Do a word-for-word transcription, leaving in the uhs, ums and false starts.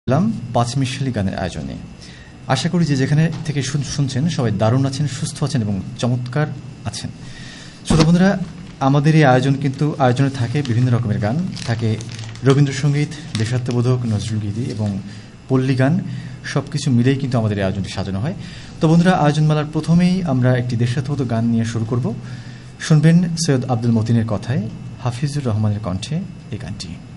পাঁচমিশালি গানের আয়োজনে। আশা করি যে যেখানে থেকে শুনছেন সবাই দারুণ আছেন, সুস্থ আছেন এবং চমৎকার আছেন। শ্রোতা বন্ধুরা, আমাদের এই আয়োজন কিন্তু আয়োজনে থাকে বিভিন্ন রকমের গান, থাকে রবীন্দ্রসঙ্গীত, দেশাত্মবোধক, নজরুলগীতি এবং পল্লী গান, সব কিছু মিলেই কিন্তু আমাদের এই আয়োজনটি সাজানো হয়। তো বন্ধুরা, আয়োজনমালার প্রথমেই আমরা একটি দেশাত্মবোধক গান নিয়ে শুরু করব। শুনবেন সৈয়দ আব্দুল মতিনের কথায় হাফিজুর রহমানের কণ্ঠে এই গানটি।